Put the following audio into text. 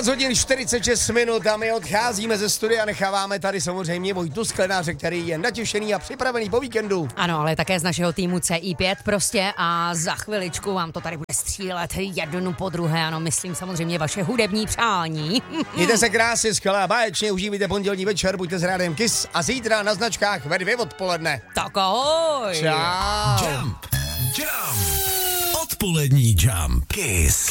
13 hodin 46 minut a my odcházíme ze studia, necháváme tady samozřejmě Vojtu Sklenáře, který je natěšený a připravený po víkendu. Ano, ale také z našeho týmu CI5 prostě a za chviličku vám to tady bude střílet jednu po druhé, ano, myslím samozřejmě vaše hudební přání. Mějte se krásně, skvěle a báječně, užívejte pondělní večer, buďte s rádiem Kiss a zítra na značkách ve 2 odpoledne. Tak ahoj. Čau. Jump. Odpolední Jump. Kiss.